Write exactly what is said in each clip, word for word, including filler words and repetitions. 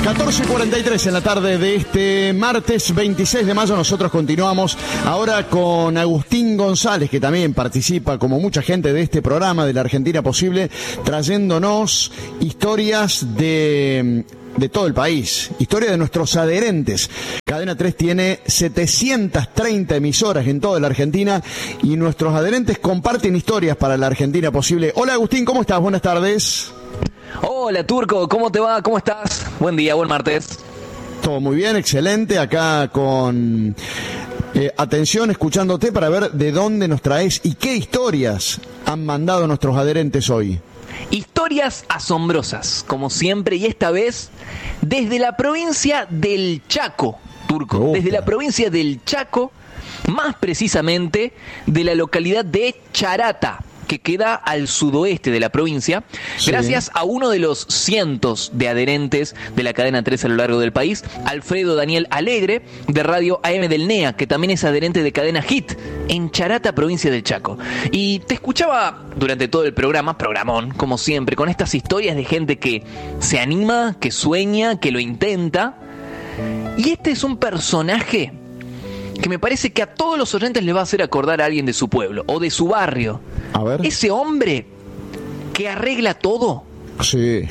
catorce cuarenta y tres en la tarde de este martes veintiséis de mayo. Nosotros continuamos ahora con Agustín González, que también participa, como mucha gente de este programa de La Argentina Posible, trayéndonos historias de... de todo el país, historia de nuestros adherentes. Cadena tres tiene setecientas treinta emisoras en toda la Argentina y nuestros adherentes comparten historias para La Argentina Posible. Hola Agustín, ¿cómo estás? Buenas tardes. Hola Turco, ¿cómo te va? ¿Cómo estás? Buen día, buen martes. Todo muy bien, excelente, acá con eh, atención, escuchándote para ver de dónde nos traes y qué historias han mandado nuestros adherentes hoy. Historias asombrosas, como siempre, y esta vez desde la provincia del Chaco, Turco, Opa. desde la provincia del Chaco, más precisamente de la localidad de Charata, que queda al sudoeste de la provincia, sí. Gracias a uno de los cientos de adherentes de la cadena tres a lo largo del país, Alfredo Daniel Alegre, de Radio A M del N E A, que también es adherente de cadena Hit, en Charata, provincia del Chaco. Y te escuchaba durante todo el programa, programón, como siempre, con estas historias de gente que se anima, que sueña, que lo intenta. Y este es un personaje que me parece que a todos los oyentes les va a hacer acordar a alguien de su pueblo o de su barrio. A ver. Ese hombre que arregla todo. Sí.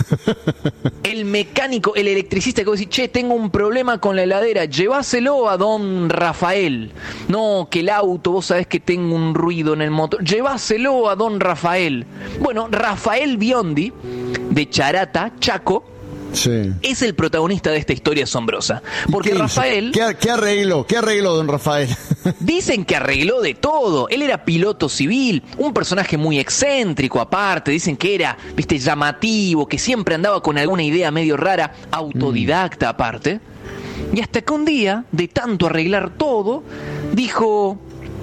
El mecánico, el electricista que va a decir, che, tengo un problema con la heladera, llévaselo a don Rafael. No, que el auto, vos sabés que tengo un ruido en el motor, llévaselo a don Rafael. Bueno, Rafael Biondi, de Charata, Chaco, sí, es el protagonista de esta historia asombrosa. Porque Rafael... ¿Qué, ¿Qué arregló? ¿Qué arregló don Rafael? Dicen que arregló de todo. Él era piloto civil, un personaje muy excéntrico aparte. Dicen que era, viste, llamativo, que siempre andaba con alguna idea medio rara, autodidacta mm. aparte. Y hasta que un día, de tanto arreglar todo, dijo...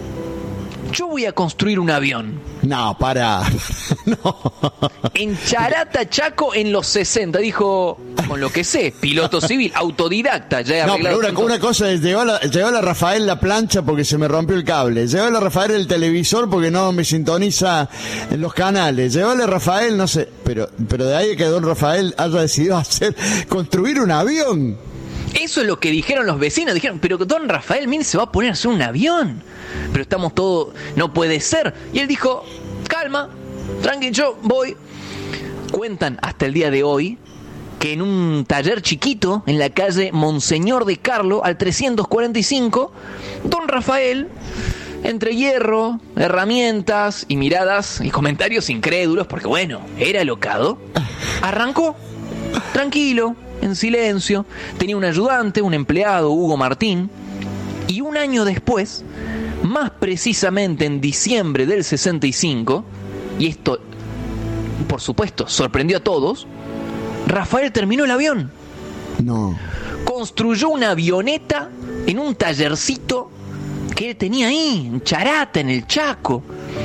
Yo voy a construir un avión. No, para. No. En Charata, Chaco, en los sesenta, dijo, con lo que sé, piloto civil, autodidacta, ya he arreglado. No, pero una, una cosa es, llegó a, llegó a la Rafael la plancha porque se me rompió el cable. Llegó a la Rafael el televisor porque no me sintoniza en los canales. Llegó a la Rafael, no sé, pero, pero de ahí que don Rafael haya decidido hacer, construir un avión. Eso es lo que dijeron los vecinos. Dijeron, pero don Rafael, mire, se va a poner a hacer un avión. Pero estamos todos, no puede ser. Y él dijo, calma, tranqui, yo voy. Cuentan hasta el día de hoy que en un taller chiquito en la calle Monseñor de Carlo, al trescientos cuarenta y cinco, don Rafael, entre hierro, herramientas y miradas y comentarios incrédulos, porque bueno, era alocado, arrancó tranquilo, en silencio. Tenía un ayudante, un empleado, Hugo Martín, y un año después, más precisamente en diciembre del sesenta y cinco, y esto, por supuesto, sorprendió a todos, Rafael terminó el avión. No. Construyó una avioneta en un tallercito que él tenía ahí, en Charata, en el Chaco.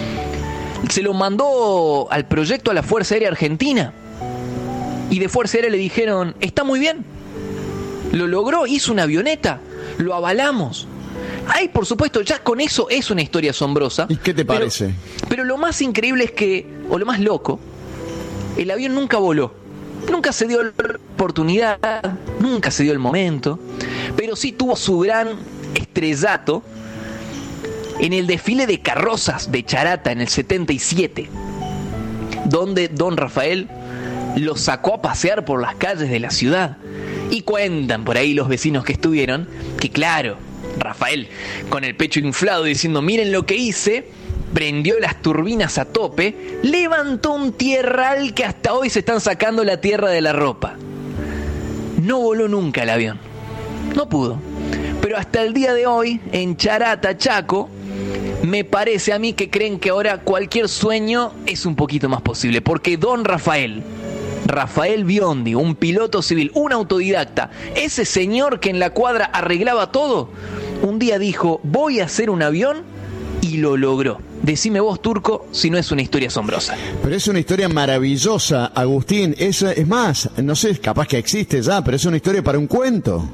Se lo mandó al proyecto a la Fuerza Aérea Argentina. Y de Fuerza Aérea le dijeron, está muy bien, lo logró, hizo una avioneta, lo avalamos. Ay, por supuesto, ya con eso es una historia asombrosa. ¿Y qué te pero, parece? Pero lo más increíble es que, o lo más loco, el avión nunca voló. Nunca se dio la oportunidad, nunca se dio el momento, pero sí tuvo su gran estrellato en el desfile de carrozas de Charata en el setenta y siete, donde don Rafael lo sacó a pasear por las calles de la ciudad. Y cuentan por ahí los vecinos que estuvieron que claro, Rafael con el pecho inflado diciendo miren lo que hice, prendió las turbinas a tope, levantó un tierral que hasta hoy se están sacando la tierra de la ropa. No voló nunca el avión, no pudo, pero hasta el día de hoy en Charata, Chaco, me parece a mí que creen que ahora cualquier sueño es un poquito más posible, porque don Rafael Rafael Biondi, un piloto civil, un autodidacta, ese señor que en la cuadra arreglaba todo, un día dijo, voy a hacer un avión, y lo logró. Decime vos, Turco, si no es una historia asombrosa. Pero es una historia maravillosa, Agustín. Es, es más, no sé, capaz que existe ya, pero es una historia para un cuento.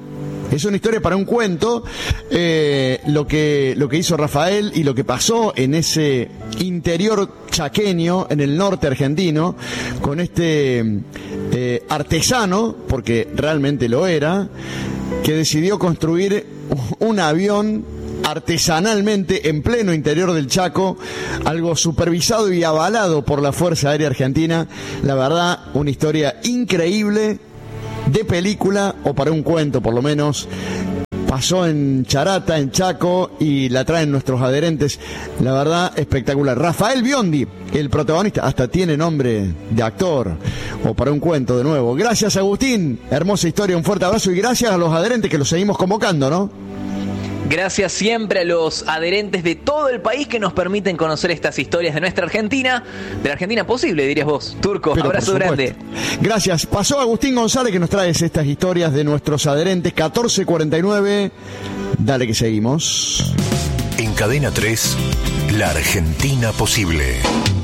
Es una historia para un cuento, eh, lo que lo que hizo Rafael y lo que pasó en ese interior chaqueño, en el norte argentino, con este eh, artesano, porque realmente lo era, que decidió construir un avión artesanalmente en pleno interior del Chaco, algo supervisado y avalado por la Fuerza Aérea Argentina. La verdad, una historia increíble, de película o para un cuento por lo menos. Pasó en Charata, en Chaco, y la traen nuestros adherentes. La verdad, espectacular. Rafael Biondi, el protagonista, hasta tiene nombre de actor, o para un cuento de nuevo. Gracias, Agustín, hermosa historia, un fuerte abrazo, y gracias a los adherentes que los seguimos convocando, ¿no? Gracias siempre a los adherentes de todo el país que nos permiten conocer estas historias de nuestra Argentina, de la Argentina posible, dirías vos. Turco, pero abrazo grande. Gracias. Pasó Agustín González, que nos trae estas historias de nuestros adherentes. catorce cuarenta y nueve. Dale que seguimos. En Cadena tres, la Argentina posible.